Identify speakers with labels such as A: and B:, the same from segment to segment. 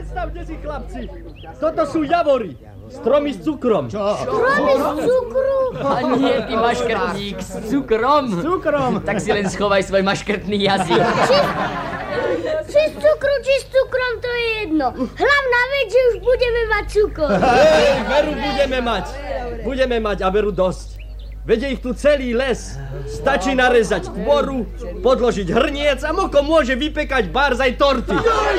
A: Predstavte si, chlapci, toto sú javory. Stromy s cukrom.
B: Čo? Stromy s cukrom?
C: A nie, ty maškrtník, s cukrom.
A: S cukrom.
C: Tak si len schovaj svoj maškrtný jazyk.
B: Či s cukrom, to je jedno. Hlavná vec, že už budeme mať cukor.
A: Veru budeme mať a veru dosť. Vede ich tu celý les. Stačí narezať tvoru, podložiť hrniec a Moko môže vypekať bárs aj torty.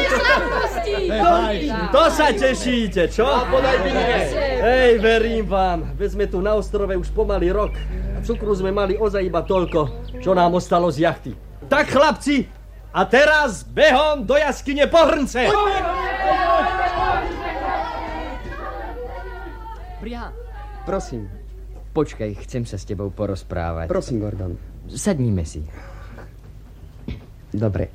A: To sa tešíte, čo? Hej, verím vám. Veď sme tu na ostrove už pomaly rok. A cukru sme mali ozaj iba toľko, čo nám ostalo z jachty. Tak, chlapci, a teraz behom do jaskyne po hrnce.
C: Brian.
D: Prosím.
C: Počkaj, chcem sa s tebou porozprávať.
D: Prosím, Gordon.
C: Sadníme si.
D: Dobre.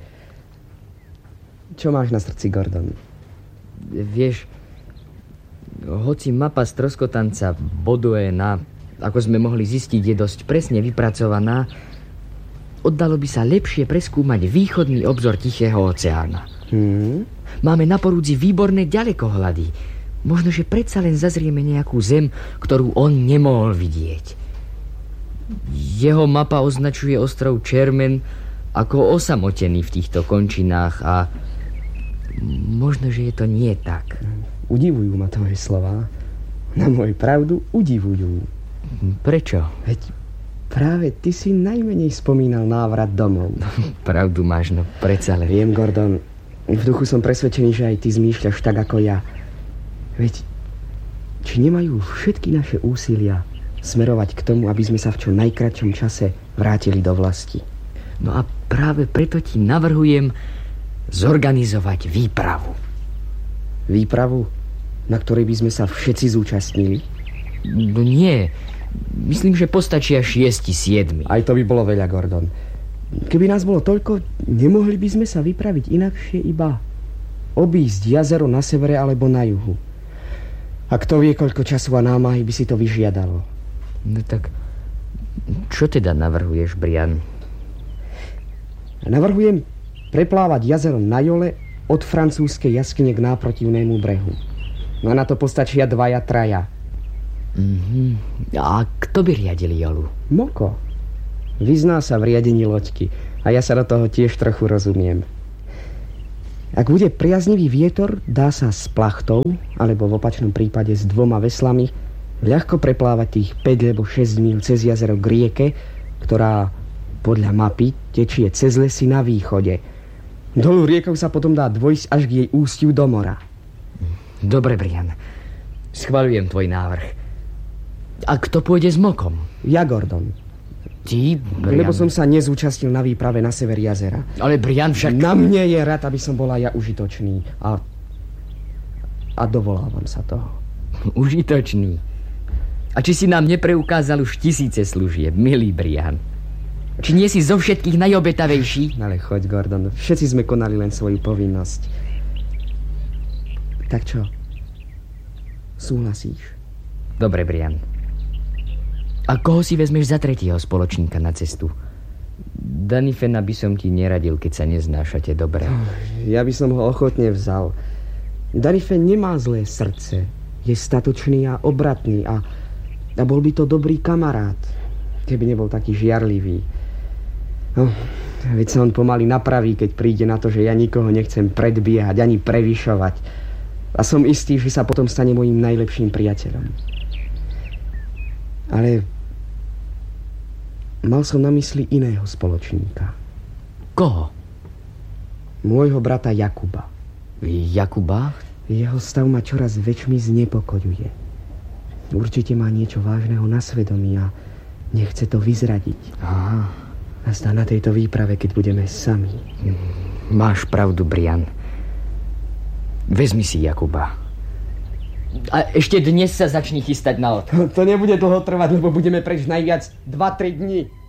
D: Čo máš na srdci, Gordon?
C: Vieš, hoci mapa stroskotanca Boduena, ako sme mohli zistiť, je dosť presne vypracovaná, oddalo by sa lepšie preskúmať východný obzor Tichého oceána. Máme na porúdzi výborné ďalekohľady. Možno, že predsa len zazrieme nejakú zem, ktorú on nemohol vidieť. Jeho mapa označuje ostrov Čermen ako osamotený v týchto končinách a možno, že je to nie tak.
D: Udivujú ma tvoje slová. Na moju pravdu udivujú.
C: Prečo?
D: Veď práve ty si najmenej spomínal návrat domov.
C: Pravdu máš, no predsa len.
D: Viem, Gordon. V duchu som presvedčený, že aj ty zmýšľaš tak ako ja. Veď, či nemajú všetky naše úsilia smerovať k tomu, aby sme sa v čo najkratšom čase vrátili do vlasti?
C: No a práve preto ti navrhujem zorganizovať výpravu.
D: Výpravu, na ktorej by sme sa všetci zúčastnili?
C: No nie, myslím, že postačia 6-7.
D: Aj to by bolo veľa, Gordon. Keby nás bolo toľko, nemohli by sme sa vypraviť inakšie iba obísť jazero na severe alebo na juhu. A kto vie, koľko času a námahy by si to vyžiadalo.
C: No tak, čo teda navrhuješ, Brian?
D: Navrhujem preplávať jazero na Jole od francúzskej jaskyne k náprotivnému brehu. No a na to postačia 2-3.
C: A kto by riadil Jolu?
D: Moko. Vyzná sa v riadení loďky a ja sa do toho tiež trochu rozumiem. Ak bude priaznivý vietor, dá sa s plachtou, alebo v opačnom prípade s 2 veslami, ľahko preplávať tých 5 alebo 6 míľ cez jazero k rieke, ktorá podľa mapy tečie cez lesy na východe. Dolu riekou sa potom dá dôjsť až k jej ústiu do mora.
C: Dobre, Brian. Schvaľujem tvoj návrh. A kto pôjde s Mokom?
D: Ja, Gordon.
C: Ty, Brian?
D: Lebo som sa nezúčastnil na výprave na sever jazera.
C: Ale Brian však...
D: Na mne je rád, aby som bola ja užitočný. A dovolávam sa toho.
C: Užitočný? A či si nám nepreukázal už 1000 služieb, milý Brian? Či nie si zo všetkých najobetavejší?
D: Ale choď, Gordon. Všetci sme konali len svoju povinnosť. Tak čo? Súhlasíš?
C: Dobre, Brian. A koho si vezmeš za 3. spoločníka na cestu? Danifena by som ti neradil, keď sa neznášate dobre.
D: Ja by som ho ochotne vzal. Danifen nemá zlé srdce. Je statočný a obratný a bol by to dobrý kamarát, keby nebol taký žiarlivý. No, veď sa on pomaly napraví, keď príde na to, že ja nikoho nechcem predbiehať ani prevyšovať. A som istý, že sa potom stane mojím najlepším priateľom. Ale mal som na mysli iného spoločníka.
C: Koho?
D: Môjho brata Jakuba.
C: Jakuba?
D: Jeho stav ma čoraz väčšmi znepokojuje. Určite má niečo vážneho na svedomí a nechce to vyzradiť.
C: Aha.
D: A zdá na tejto výprave, keď budeme sami.
C: Máš pravdu, Brian. Vezmi si Jakuba. A ešte dnes sa začni chystať na odchod.
D: To nebude dlho trvať, lebo budeme preč najviac 2-3 dní.